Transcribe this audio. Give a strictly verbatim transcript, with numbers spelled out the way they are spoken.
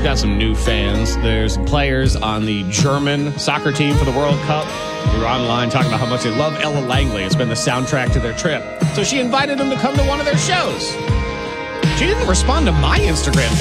She's got some new fans. There's players on the German soccer team for the World Cup who are online talking about how much they love Ella Langley. It's been the soundtrack to their trip. So she invited them to come to one of their shows. She didn't respond to my Instagram